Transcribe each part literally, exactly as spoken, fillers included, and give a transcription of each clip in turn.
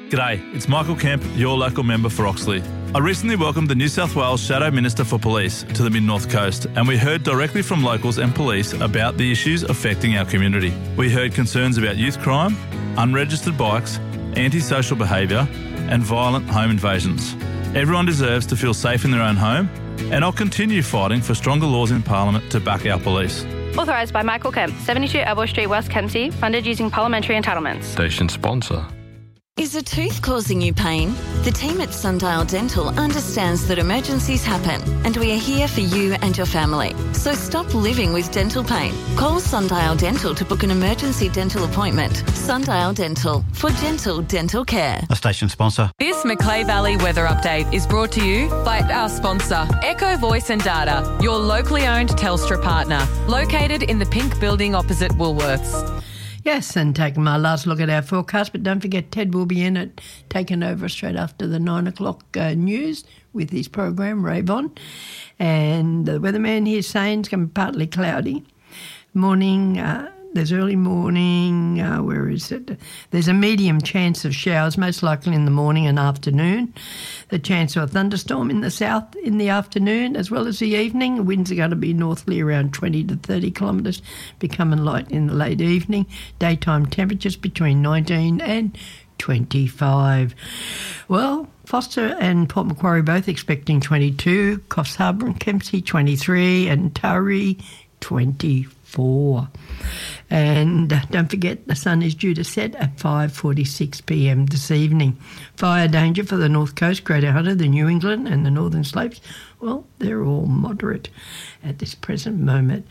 G'day, it's Michael Kemp, your local member for Oxley. I recently welcomed the New South Wales Shadow Minister for Police to the Mid-North Coast, and we heard directly from locals and police about the issues affecting our community. We heard concerns about youth crime, unregistered bikes, antisocial behaviour and violent home invasions. Everyone deserves to feel safe in their own home, and I'll continue fighting for stronger laws in Parliament to back our police. Authorised by Michael Kemp, seventy-two Elbow Street, West Kempsey, funded using parliamentary entitlements. Station sponsor. Is a tooth causing you pain? The team at Sundial Dental understands that emergencies happen, and we are here for you and your family. So stop living with dental pain. Call Sundial Dental to book an emergency dental appointment. Sundial Dental, for gentle dental care. A station sponsor. This Macleay Valley weather update is brought to you by our sponsor, Echo Voice and Data, your locally owned Telstra partner, located in the pink building opposite Woolworths. Yes, and taking my last look at our forecast, but don't forget Ted will be in it, taking over straight after the nine o'clock uh, news with his program, Ravon. And the weatherman here is saying it's going to be partly cloudy. Morning, uh, there's early morning, uh, where is it? There's a medium chance of showers, most likely in the morning and afternoon. The chance of a thunderstorm in the south in the afternoon as well as the evening. Winds are going to be northerly around twenty to thirty kilometres, becoming light in the late evening. Daytime temperatures between nineteen and twenty-five. Well, Foster and Port Macquarie both expecting twenty-two, Coffs Harbour and Kempsey twenty-three, and Taree twenty-four. And uh, don't forget, the sun is due to set at five forty-six p m this evening. Fire danger for the North Coast, Greater Hunter, the New England and the Northern Slopes, well, they're all moderate at this present moment.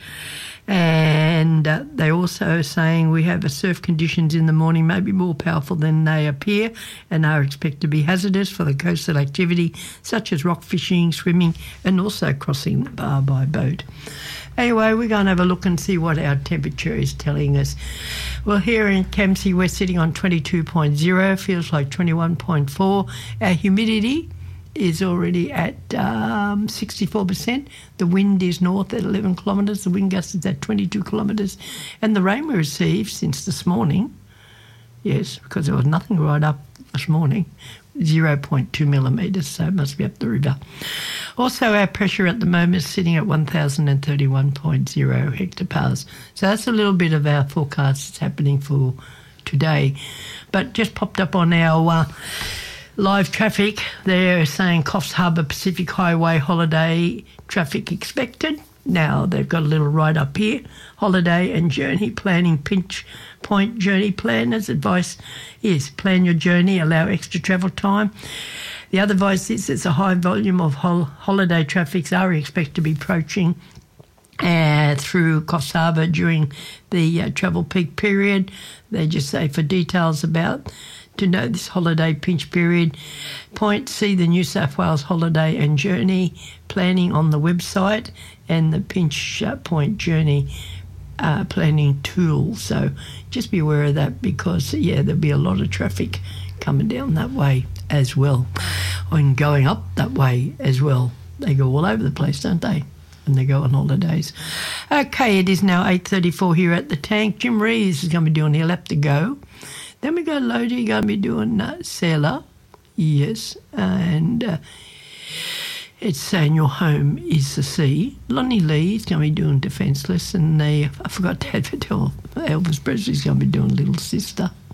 And uh, they're also saying we have a surf conditions in the morning may be more powerful than they appear and are expected to be hazardous for the coastal activity such as rock fishing, swimming and also crossing the bar by boat. Anyway, we're going to have a look and see what our temperature is telling us. Well, here in Kempsey, we're sitting on twenty-two point zero, feels like twenty-one point four. Our humidity is already at um, sixty-four percent. The wind is north at eleven kilometres. The wind gust is at twenty-two kilometres. And the rain we received since this morning, yes, because there was nothing right up this morning, zero point two millimetres, so it must be up the river. Also, our pressure at the moment is sitting at one thousand thirty-one point zero hectopascals. So that's a little bit of our forecast that's happening for today. But just popped up on our uh, live traffic, they're saying Coffs Harbour Pacific Highway holiday traffic expected. Now they've got a little right up here, holiday and journey planning pinch point journey planners. Advice is plan your journey, allow extra travel time. The other advice is there's a high volume of hol- holiday traffics are expected to be approaching uh, through Coffs Harbour during the uh, travel peak period. They just say for details about to know this holiday pinch period, point see the New South Wales holiday and journey planning on the website and the pinch uh, point journey uh, planning tool. So just be aware of that because, yeah, there'll be a lot of traffic coming down that way as well and going up that way as well. They go all over the place, don't they? And they go on holidays. Okay, it is now eight thirty-four here at the tank. Jim Reeves is going to be doing He'll Have to Go. Then we got Lodi, going to be doing uh, Sailor, yes, and uh, it's saying Your Home is the Sea. Lonnie Lee is going to be doing Defenceless, and they, I forgot to tell Elvis Presley's going to be doing Little Sister.